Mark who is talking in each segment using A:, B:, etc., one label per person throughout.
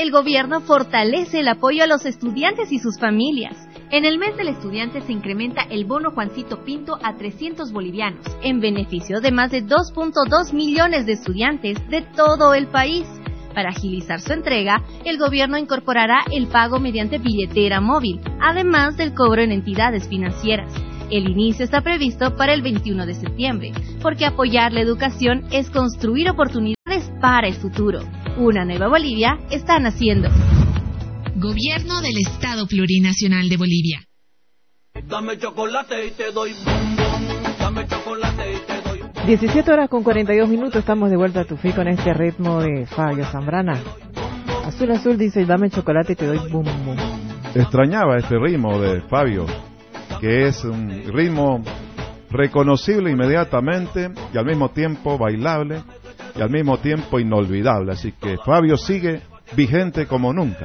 A: el gobierno fortalece el apoyo a los estudiantes y sus familias. En el mes del estudiante se incrementa el bono Juancito Pinto a 300 bolivianos, en beneficio de más de 2.2 millones de estudiantes de todo el país. Para agilizar su entrega, el gobierno incorporará el pago mediante billetera móvil, además del cobro en entidades financieras. El inicio está previsto para el 21 de septiembre, porque apoyar la educación es construir oportunidades para el futuro. Una nueva Bolivia está naciendo.
B: Gobierno del Estado Plurinacional de Bolivia.
C: Dame chocolate y te doy bombón. Dame chocolate y te doy bombón.
D: 17:42, estamos de vuelta a tu fi con este ritmo de Fabio Zambrana. Azul Azul dice, dame chocolate y te doy bum bum.
E: Extrañaba este ritmo de Fabio, que es un ritmo reconocible inmediatamente y al mismo tiempo bailable y al mismo tiempo inolvidable. Así que Fabio sigue vigente como nunca.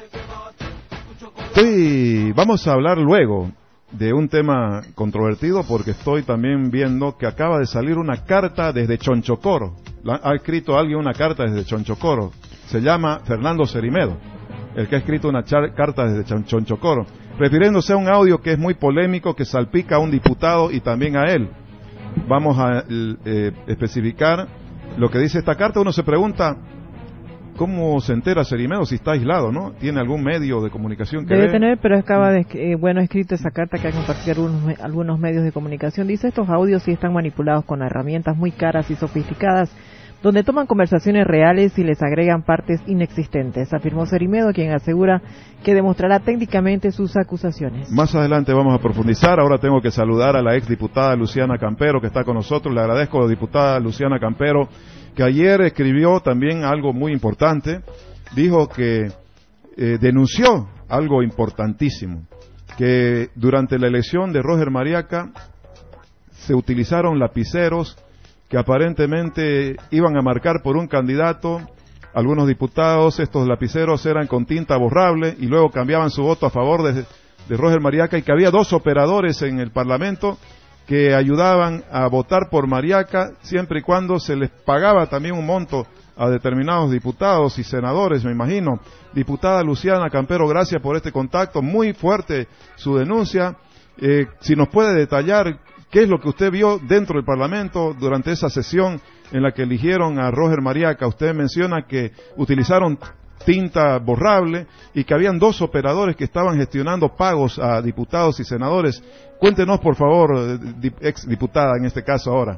E: Sí, vamos a hablar luego de un tema controvertido porque estoy también viendo que acaba de salir una carta desde Chonchocoro. Ha escrito alguien una carta desde Chonchocoro. Se llama Fernando Cerimedo, el que ha escrito una carta desde Chonchocoro, refiriéndose a un audio que es muy polémico, que salpica a un diputado y también a él. Vamos a especificar lo que dice esta carta. Uno se pregunta, ¿cómo se entera Cerimedo si está aislado, no? ¿Tiene algún medio de comunicación que
D: debe tener, pero acaba de, escrito esa carta que ha compartido algunos medios de comunicación. Dice, estos audios sí están manipulados con herramientas muy caras y sofisticadas, donde toman conversaciones reales y les agregan partes inexistentes, afirmó Cerimedo, quien asegura que demostrará técnicamente sus acusaciones.
E: Más adelante vamos a profundizar. Ahora tengo que saludar a la exdiputada Luciana Campero, que está con nosotros. Le agradezco, diputada Luciana Campero, que ayer escribió también algo muy importante. Dijo que denunció algo importantísimo, que durante la elección de Roger Mariaca se utilizaron lapiceros que aparentemente iban a marcar por un candidato. Algunos diputados, estos lapiceros eran con tinta borrable y luego cambiaban su voto a favor de Roger Mariaca, y que había 2 operadores en el Parlamento que ayudaban a votar por Mariaca siempre y cuando se les pagaba también un monto a determinados diputados y senadores, me imagino. Diputada Luciana Campero, gracias por este contacto, muy fuerte su denuncia. Si nos puede detallar qué es lo que usted vio dentro del Parlamento durante esa sesión en la que eligieron a Roger Mariaca. Usted menciona que utilizaron tinta borrable y que habían 2 operadores que estaban gestionando pagos a diputados y senadores. Cuéntenos, por favor, ex diputada en este caso ahora.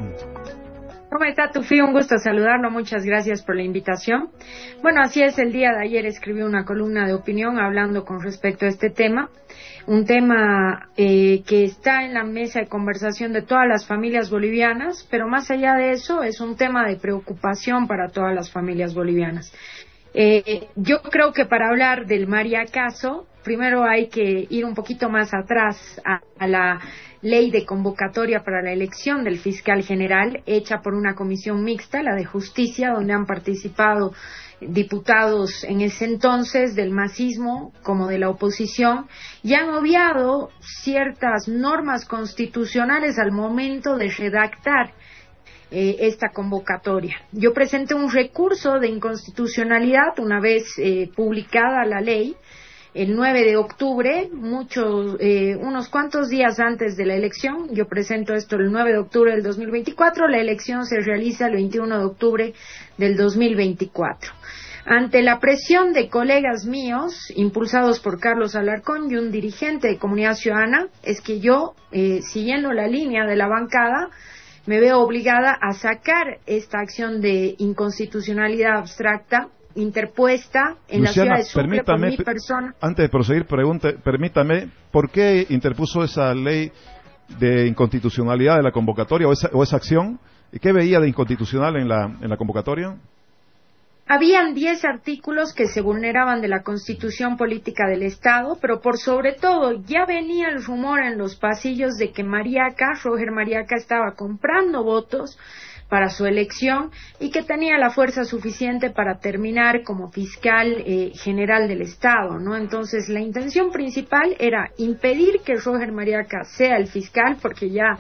F: ¿Cómo está, Tufi? Un gusto saludarlo, muchas gracias por la invitación. Bueno, así es, el día de ayer escribí una columna de opinión hablando con respecto a este tema, un tema que está en la mesa de conversación de todas las familias bolivianas, pero más allá de eso es un tema de preocupación para todas las familias bolivianas. Yo creo que para hablar del Mariacaso, primero hay que ir un poquito más atrás a la ley de convocatoria para la elección del fiscal general, hecha por una comisión mixta, la de justicia, donde han participado diputados en ese entonces del masismo como de la oposición, y han obviado ciertas normas constitucionales al momento de redactar esta convocatoria. Yo presenté un recurso de inconstitucionalidad una vez publicada la ley, el 9 de octubre, unos cuantos días antes de la elección. Yo presento esto el 9 de octubre del 2024, la elección se realiza el 21 de octubre del 2024. Ante la presión de colegas míos, impulsados por Carlos Alarcón y un dirigente de Comunidad Ciudadana, es que yo, siguiendo la línea de la bancada, me veo obligada a sacar esta acción de inconstitucionalidad abstracta interpuesta en
E: Luciana,
F: la ciudad de Sucre por mi persona.
E: Antes de proseguir, permítame, ¿por qué interpuso esa ley de inconstitucionalidad de la convocatoria o esa acción? ¿Qué veía de inconstitucional en la convocatoria?
F: Habían 10 artículos que se vulneraban de la Constitución Política del Estado, pero por sobre todo ya venía el rumor en los pasillos de que Roger Mariaca estaba comprando votos para su elección y que tenía la fuerza suficiente para terminar como fiscal general del Estado, ¿no? Entonces la intención principal era impedir que Roger Mariaca sea el fiscal, porque ya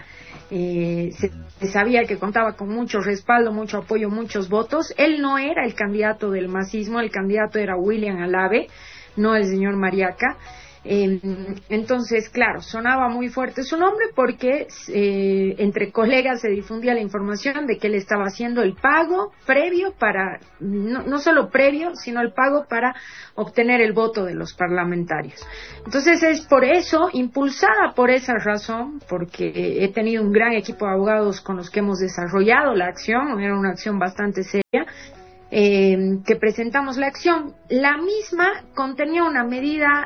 F: se sabía que contaba con mucho respaldo, mucho apoyo, muchos votos. Él no era el candidato del masismo, el candidato era William Alave, no el señor Mariaca. Entonces, claro, sonaba muy fuerte su nombre porque entre colegas se difundía la información de que él estaba haciendo el pago previo para, no solo previo, sino el pago para obtener el voto de los parlamentarios. Entonces es por eso, impulsada por esa razón, porque he tenido un gran equipo de abogados con los que hemos desarrollado la acción, era una acción bastante seria, que presentamos la acción. La misma contenía una medida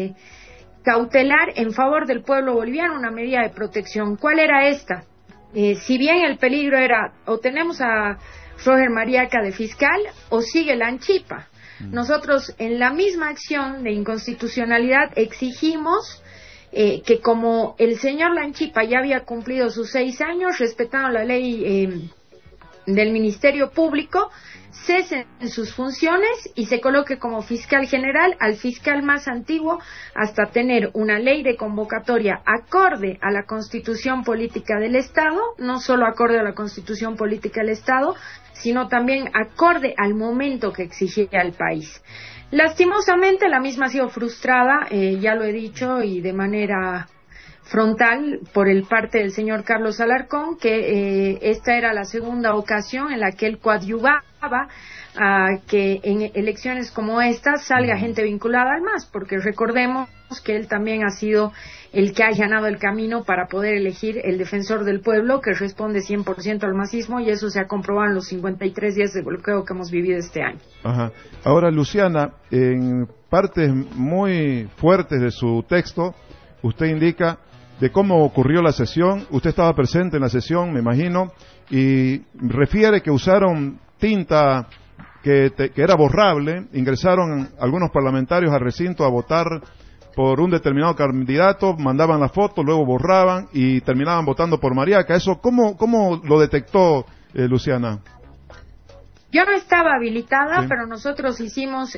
F: cautelar en favor del pueblo boliviano, una medida de protección. ¿Cuál era esta? Si bien el peligro era o tenemos a Roger Mariaca de fiscal o sigue la anchipa. Nosotros en la misma acción de inconstitucionalidad exigimos que como el señor Lanchipa ya había cumplido sus 6 años, respetando la ley del Ministerio Público, cese en sus funciones y se coloque como fiscal general al fiscal más antiguo hasta tener una ley de convocatoria acorde a la Constitución Política del Estado, no solo acorde a la Constitución Política del Estado, sino también acorde al momento que exigía el país. Lastimosamente la misma ha sido frustrada, ya lo he dicho, y de manera frontal por el parte del señor Carlos Alarcón, que esta era la segunda ocasión en la que él coadyuvaba a que en elecciones como estas salga gente vinculada al MAS, porque recordemos que él también ha sido el que ha allanado el camino para poder elegir el defensor del pueblo, que responde 100% al masismo, y eso se ha comprobado en los 53 días de bloqueo que hemos vivido este año.
E: Ajá. Ahora, Luciana, en partes muy fuertes de su texto, usted indica de cómo ocurrió la sesión. Usted estaba presente en la sesión, me imagino, y refiere que usaron tinta que era borrable, ingresaron algunos parlamentarios al recinto a votar por un determinado candidato, mandaban la foto, luego borraban y terminaban votando por Mariaca. ¿Eso cómo lo detectó Luciana?
F: Yo no estaba habilitada,
E: sí,
F: pero nosotros hicimos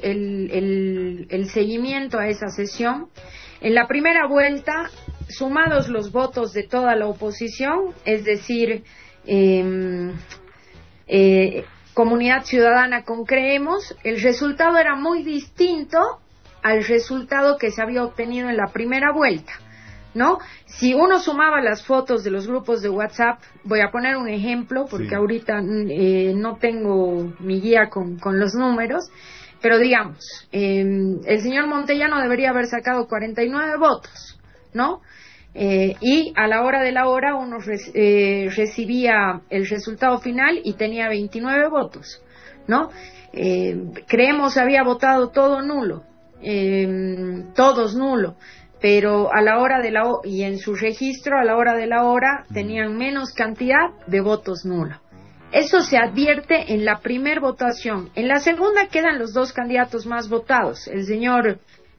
F: el seguimiento a esa sesión. En la primera vuelta, sumados los votos de toda la oposición, es decir, Comunidad Ciudadana con Creemos, el resultado era muy distinto al resultado que se había obtenido en la primera vuelta, ¿no? Si uno sumaba las fotos de los grupos de WhatsApp, voy a poner un ejemplo, porque sí, ahorita no tengo mi guía con los números, pero digamos, el señor Montellano debería haber sacado 49 votos, ¿no? Y a la hora de la hora uno recibía el resultado final y tenía 29 votos, ¿no? Creemos había votado todo nulo, todos nulo, pero a la hora de y en su registro a la hora de la hora tenían menos cantidad de votos nulo. Eso se advierte en la primer votación. En la segunda quedan los dos candidatos más votados, el señor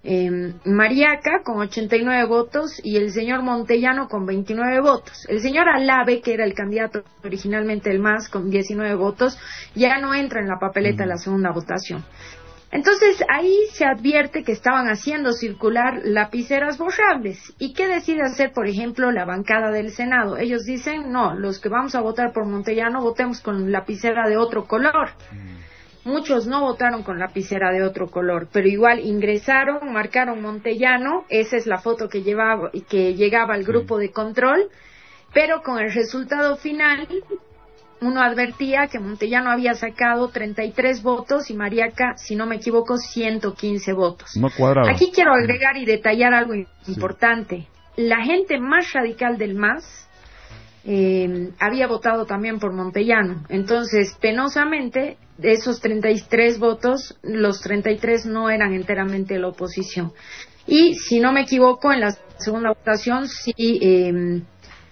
F: Mariaca con 89 votos y el señor Montellano con 29 votos. El señor Alave, que era el candidato originalmente del MAS, con 19 votos, ya no entra en la papeleta de la segunda votación. Entonces ahí se advierte que estaban haciendo circular lapiceras borrables. ¿Y qué decide hacer, por ejemplo, la bancada del Senado? Ellos dicen, no, los que vamos a votar por Montellano votemos con lapicera de otro color. Muchos no votaron con lapicera de otro color, pero igual ingresaron, marcaron Montellano, esa es la foto que llegaba al grupo de control, pero con el resultado final uno advertía que Montellano había sacado 33 votos y Mariaca, si no me equivoco, 115 votos.
E: No cuadraba.
F: Aquí quiero agregar y detallar algo importante. La gente más radical del MAS había votado también por Montellano. Entonces, penosamente, de esos 33 votos, los 33 no eran enteramente de la oposición. Y, si no me equivoco, en la segunda votación sí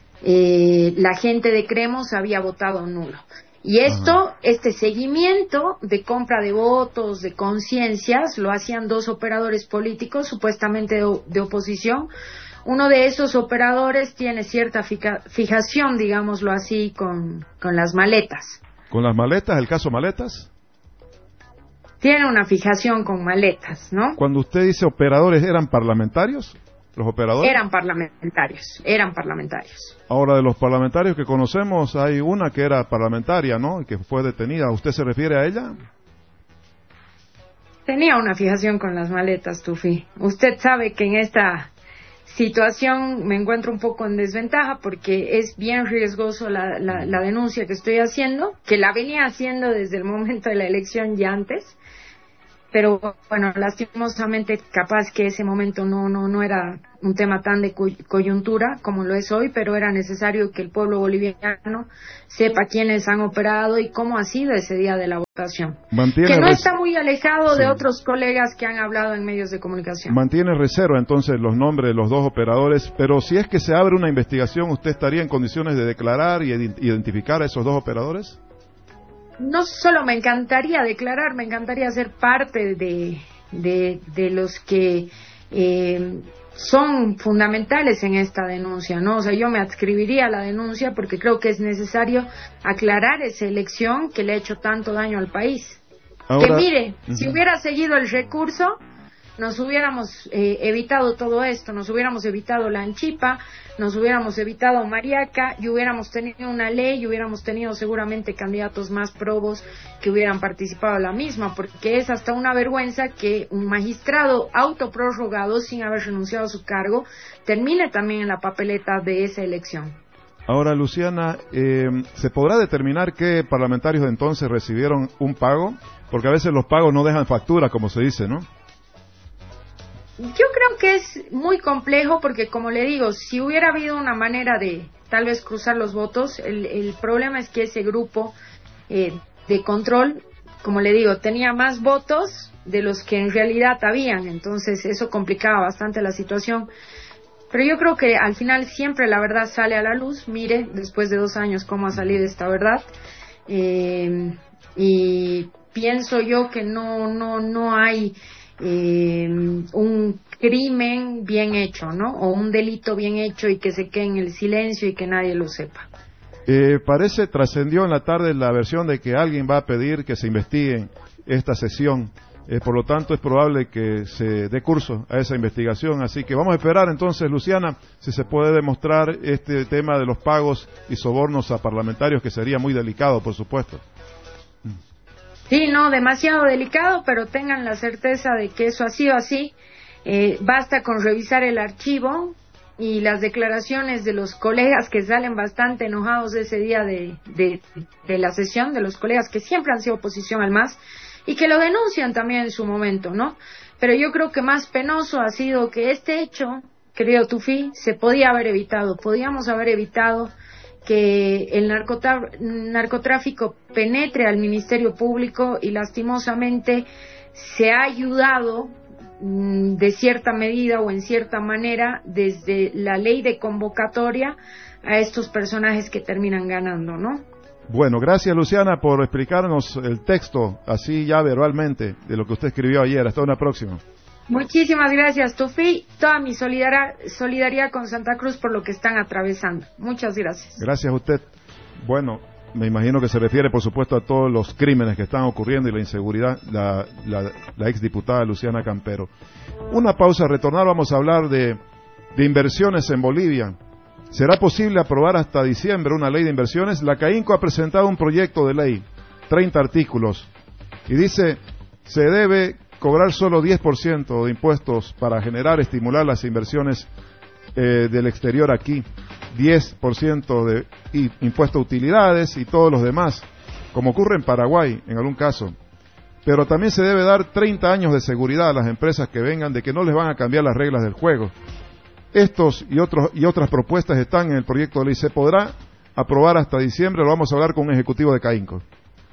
F: la gente de Creemos había votado nulo. Y esto, este seguimiento de compra de votos, de conciencias, lo hacían dos operadores políticos, supuestamente de oposición. Uno de esos operadores tiene cierta fijación, digámoslo así, con las maletas.
E: ¿Con las maletas? ¿El caso Maletas?
F: Tiene una fijación con maletas, ¿no?
E: Cuando usted dice operadores, ¿eran parlamentarios los operadores.
F: Eran parlamentarios.
E: Ahora, de los parlamentarios que conocemos, hay una que era parlamentaria, ¿no? Y que fue detenida. ¿Usted se refiere a ella?
F: Tenía una fijación con las maletas, Tufi. Usted sabe que en esta situación me encuentro un poco en desventaja porque es bien riesgoso la denuncia que estoy haciendo, que la venía haciendo desde el momento de la elección y antes. Pero bueno, lastimosamente capaz que ese momento no era un tema tan de coyuntura como lo es hoy, pero era necesario que el pueblo boliviano sepa quiénes han operado y cómo ha sido ese día de la votación. Que no está muy alejado de otros colegas que han hablado en medios de comunicación.
E: Mantiene reserva entonces los nombres de los dos operadores, pero si es que se abre una investigación, ¿usted estaría en condiciones de declarar y identificar a esos dos operadores?
F: No solo me encantaría declarar, me encantaría ser parte de los que son fundamentales en esta denuncia, ¿no? O sea, yo me adscribiría a la denuncia porque creo que es necesario aclarar esa elección que le ha hecho tanto daño al país. Ahora, que mire, si hubiera seguido el recurso, nos hubiéramos evitado todo esto, nos hubiéramos evitado la Anchipa, nos hubiéramos evitado Mariaca y hubiéramos tenido una ley y hubiéramos tenido seguramente candidatos más probos que hubieran participado en la misma, porque es hasta una vergüenza que un magistrado autoprorrogado sin haber renunciado a su cargo termine también en la papeleta de esa elección.
E: Ahora, Luciana, ¿se podrá determinar qué parlamentarios de entonces recibieron un pago? Porque a veces los pagos no dejan factura, como se dice, ¿no?
F: Yo creo que es muy complejo porque, como le digo, si hubiera habido una manera de tal vez cruzar los votos, el problema es que ese grupo de control, como le digo, tenía más votos de los que en realidad habían, entonces eso complicaba bastante la situación. Pero yo creo que al final siempre la verdad sale a la luz. Mire, después de 2 años cómo ha salido esta verdad, y pienso yo que no hay un crimen bien hecho, ¿no? O un delito bien hecho y que se quede en el silencio y que nadie lo sepa.
E: Trascendió en la tarde la versión de que alguien va a pedir que se investigue esta sesión. Por lo tanto, es probable que se dé curso a esa investigación. Así que vamos a esperar entonces, Luciana, si se puede demostrar este tema de los pagos y sobornos a parlamentarios, que sería muy delicado, por supuesto.
F: Sí, no, demasiado delicado, pero tengan la certeza de que eso ha sido así. Basta con revisar el archivo y las declaraciones de los colegas que salen bastante enojados ese día de la sesión, de los colegas que siempre han sido oposición al MAS y que lo denuncian también en su momento, ¿no? Pero yo creo que más penoso ha sido que este hecho, querido Tufi, se podía haber evitado. Podíamos haber evitado que el narcotráfico penetre al Ministerio Público y lastimosamente se ha ayudado de cierta medida o en cierta manera desde la ley de convocatoria a estos personajes que terminan ganando, ¿no?
E: Bueno, gracias, Luciana, por explicarnos el texto así ya verbalmente de lo que usted escribió ayer. Hasta una próxima.
F: Muchísimas gracias, Tufi. Toda mi solidaridad con Santa Cruz por lo que están atravesando. Muchas gracias.
E: Gracias a usted. Bueno, me imagino que se refiere, por supuesto, a todos los crímenes que están ocurriendo y la inseguridad, la exdiputada Luciana Campero. Una pausa, retornar, vamos a hablar de inversiones en Bolivia. ¿Será posible aprobar hasta diciembre una ley de inversiones? La CAINCO ha presentado un proyecto de ley, 30 artículos, y dice, se debe cobrar solo 10% de impuestos para estimular las inversiones del exterior aquí, 10% de impuesto a utilidades y todos los demás, como ocurre en Paraguay en algún caso. Pero también se debe dar 30 años de seguridad a las empresas que vengan de que no les van a cambiar las reglas del juego. Estos y otras propuestas están en el proyecto de ley. ¿Se podrá aprobar hasta diciembre? Lo vamos a hablar con un ejecutivo de CAINCO.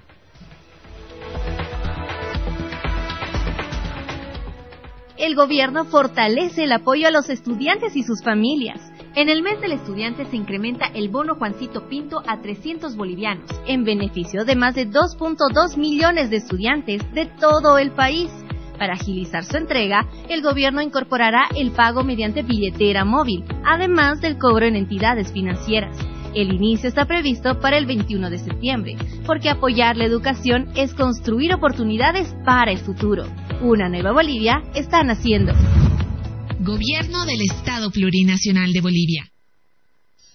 A: El gobierno fortalece el apoyo a los estudiantes y sus familias. En el mes del estudiante se incrementa el bono Juancito Pinto a 300 bolivianos, en beneficio de más de 2.2 millones de estudiantes de todo el país. Para agilizar su entrega, el gobierno incorporará el pago mediante billetera móvil, además del cobro en entidades financieras. El inicio está previsto para el 21 de septiembre, porque apoyar la educación es construir oportunidades para el futuro. Una nueva Bolivia está naciendo.
B: Gobierno del Estado Plurinacional de Bolivia.